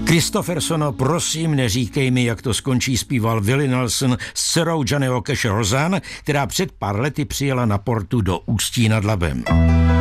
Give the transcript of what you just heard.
Kristoffersono, prosím, neříkej mi, jak to skončí, zpíval Willie Nelson s dcerou Johnnyho Cashe Roseanne, která před pár lety přijela na portu do Ústí nad Labem.